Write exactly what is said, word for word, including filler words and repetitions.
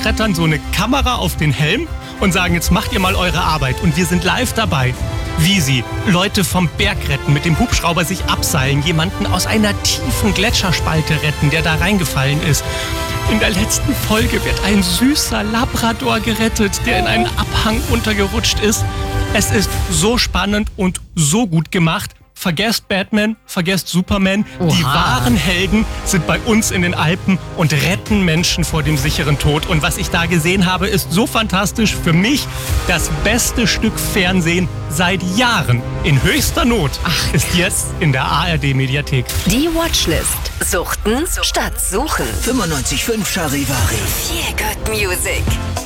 Bergrettern so eine Kamera auf den Helm und sagen, jetzt macht ihr mal eure Arbeit. Und wir sind live dabei, wie sie Leute vom Berg retten, mit dem Hubschrauber sich abseilen, jemanden aus einer tiefen Gletscherspalte retten, der da reingefallen ist. In der letzten Folge wird ein süßer Labrador gerettet, der in einen Abhang untergerutscht ist. Es ist so spannend und so gut gemacht. Vergesst Batman, vergesst Superman. Oha. Die wahren Helden sind bei uns in den Alpen und retten Menschen vor dem sicheren Tod. Und was ich da gesehen habe, ist so fantastisch. Für mich das beste Stück Fernsehen seit Jahren. In höchster Not Ach, ist jetzt in der A R D-Mediathek. Die Watchlist. Suchten statt Suchen. fünfundneunzig Komma fünf Charivari. Feel Good Music.